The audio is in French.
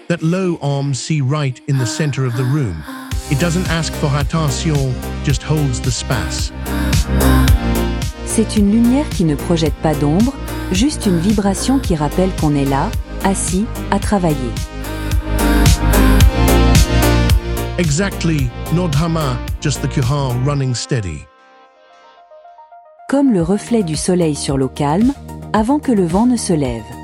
That low arm see right in the center of the room. It doesn't ask for attention, just holds the space. C'est une lumière qui ne projette pas d'ombre, juste une vibration qui rappelle qu'on est là, assis, à travailler. Exactly, Nodhama, just the kuha running steady. Comme le reflet du soleil sur l'eau calme, avant que le vent ne se lève.